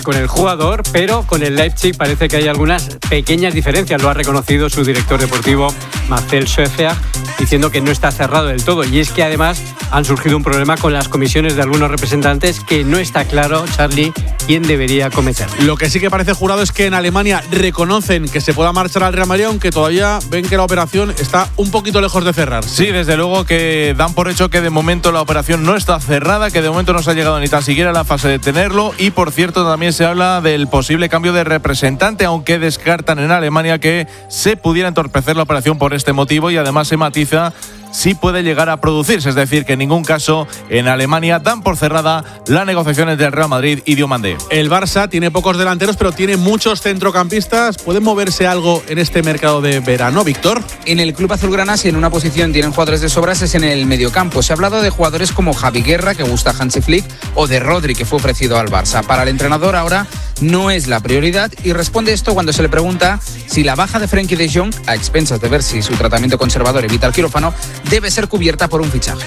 con el jugador, pero con el Leipzig parece que hay algunas pequeñas diferencias. Lo ha reconocido su director deportivo, Marcel Schäfer, diciendo que no está cerrado del todo. Y es que además han surgido un problema con las comisiones de algunos representantes que no está claro, Charlie, quién debería cometer. Lo que sí que parece jurado es que en Alemania reconocen que se pueda marchar al Real Madrid, aunque todavía ven que la operación está un poquito lejos de cerrar. Sí, desde luego que dan por hecho que de momento la operación no está cerrada, que de momento no se ha llegado ni tan siquiera a la fase de tenerlo. Y por cierto, también se habla del posible cambio de representante, aunque descartan en Alemania que se pudiera entorpecer la operación por este motivo, y además se matiza si puede llegar a producirse, es decir, que en ningún caso en Alemania dan por cerrada las negociaciones del Real Madrid y Diomandé. El Barça tiene pocos delanteros, pero tiene muchos centrocampistas. ¿Puede moverse algo en este mercado de verano, Víctor? En el club azulgrana, si en una posición tienen jugadores de sobras, es en el mediocampo. Se ha hablado de jugadores como Javi Guerra, que gusta a Hansi Flick, o de Rodri, que fue ofrecido al Barça. Para el entrenador ahora no es la prioridad, y responde esto cuando se le pregunta si la baja de Frenkie de Jong, a expensas de ver si su tratamiento conservador evita el quirófano, debe ser cubierta por un fichaje.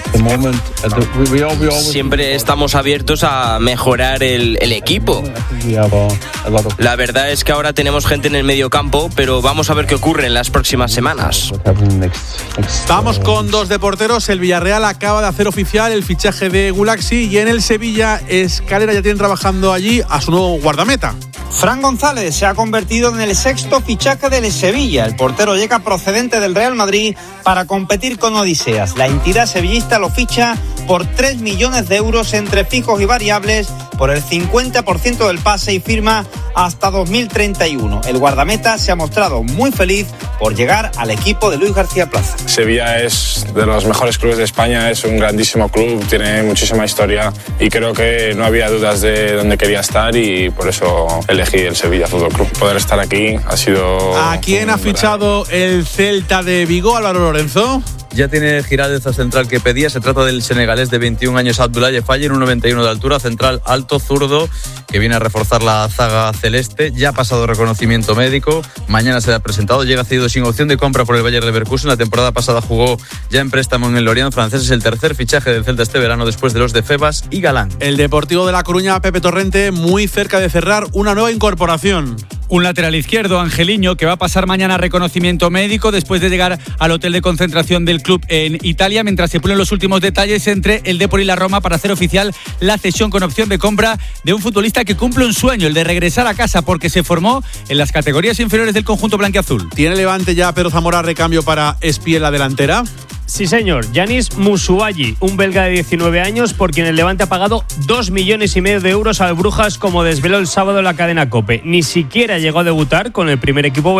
Siempre estamos abiertos a mejorar el equipo. La verdad es que ahora tenemos gente en el medio campo, pero vamos a ver qué ocurre en las próximas semanas. Vamos con dos de porteros. El Villarreal acaba de hacer oficial el fichaje de Gulaxi, y en el Sevilla, Escalera ya tienen trabajando allí a su nuevo guardameta. Fran González se ha convertido en el sexto fichaje del Sevilla. El portero llega procedente del Real Madrid para competir con Odiseas. La entidad sevillista lo ficha por 3 millones de euros entre fijos y variables, por el 50% del pase, y firma hasta 2031. El guardameta se ha mostrado muy feliz por llegar al equipo de Luis García Plaza. Sevilla es de los mejores clubes de España, es un grandísimo club, tiene muchísima historia, y creo que no había dudas de dónde quería estar, y por eso elegí el Sevilla Fútbol Club. Poder estar aquí ha sido... ¿A quién ha fichado el Celta de Vigo, Álvaro Lorenzo? Ya tiene Giraldez central que pedía. Se trata del senegalés de 21 años, Abdoulaye Faye, 1,91 de altura, central alto, zurdo, que viene a reforzar la zaga celeste. Ya ha pasado reconocimiento médico, mañana será presentado. Llega cedido sin opción de compra por el Bayer Leverkusen. La temporada pasada jugó ya en préstamo en el Lorient francés. Es el tercer fichaje del Celta este verano, después de los de Febas y Galán. El Deportivo de La Coruña, Pepe Torrente, muy cerca de cerrar una nueva incorporación. Un lateral izquierdo, Angeliño, que va a pasar mañana reconocimiento médico después de llegar al hotel de concentración del club en Italia, mientras se ponen los últimos detalles entre el Depor y la Roma para hacer oficial la cesión con opción de compra de un futbolista que cumple un sueño, el de regresar a casa, porque se formó en las categorías inferiores del conjunto blanquiazul. ¿Tiene Levante ya Pedro Zamora recambio para Espí en la delantera? Sí, señor. Yanis Musuayi, un belga de 19 años, por quien el Levante ha pagado 2,5 millones de euros al Brujas, como desveló el sábado la cadena COPE. Ni siquiera llegó a debutar con el primer equipo